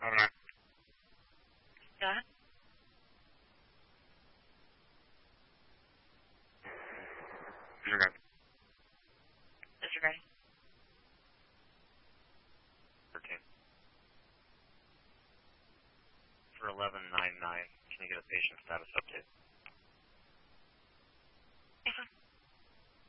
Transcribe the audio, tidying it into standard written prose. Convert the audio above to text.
Okay. Yeah? Disregard. Disregard. 13. For 1199, can you get a patient status update?